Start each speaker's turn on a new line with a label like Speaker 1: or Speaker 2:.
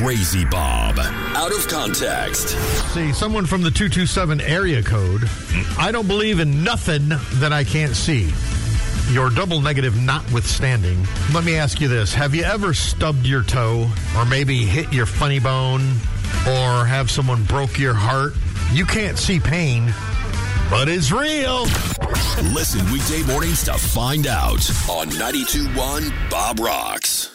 Speaker 1: Crazy Bob. Out of context.
Speaker 2: See, someone from the 227 area code. I don't believe in nothing that I can't see. Your double negative notwithstanding, let me ask you this. Have you ever stubbed your toe or maybe hit your funny bone or have someone broke your heart? You can't see pain, but it's real.
Speaker 1: Listen weekday mornings to find out on 92.1 Bob Rocks.